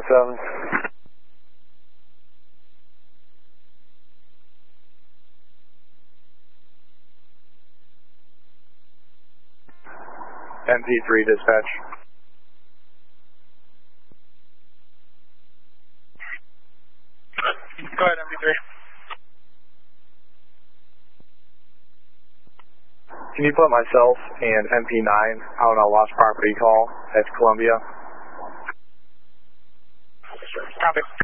447. MP3 dispatch. Go ahead, MP3. Can you put myself and MP9 out on a lost property call at Columbia? Copy.